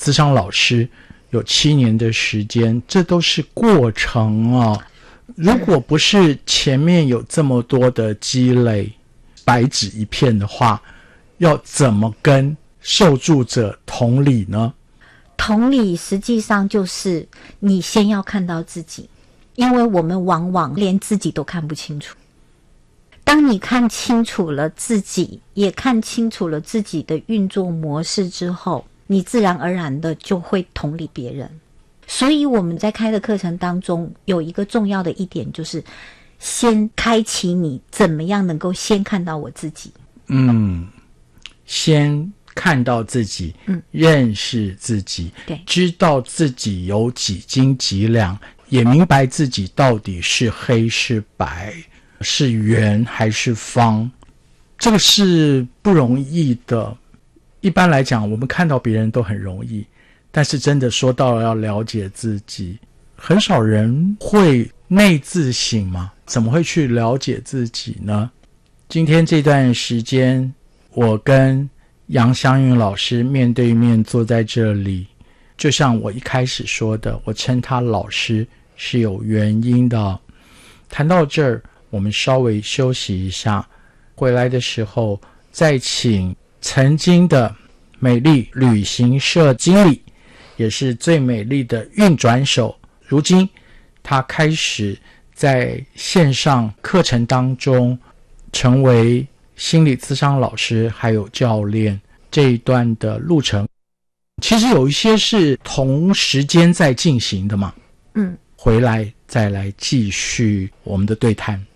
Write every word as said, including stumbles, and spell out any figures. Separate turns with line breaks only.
諮商老師有七年的時間，這都是過程啊。如果不是前面有這麼多的積累，白紙一片的話，要怎麼跟受助者同理呢？
同理實際上就是你先要看到自己，因為我們往往連自己都看不清楚。當你看清楚了自己，也看清楚了自己的運作模式之後，你自然而然的就會同理別人。所以我們在開的課程當中有一個重要的一點，就是先開啟你怎麼樣能夠先看到我自己。
嗯，先看到自己，嗯，認識自己，對，知道自己有幾斤幾兩，也明白自己到底是黑是白，是圓還是方，這個是不容易的。一般來講，我們看到別人都很容易，但是真的說到要了解自己，很少人會內自省嘛，怎麼會去了解自己呢？今天這段時間，我跟楊湘雲老師面對面坐在這裡，就像我一開始說的，我稱他老師是有原因的。談到這兒，我們稍微休息一下，回來的時候再請曾經的美麗旅行社經理，也是最美麗的運轉手，如今他開始在線上課程當中成為心理諮商老師還有教練，這一段的路程其實有一些是同時間在進行的嘛。嗯，回來再來繼續我們的對談。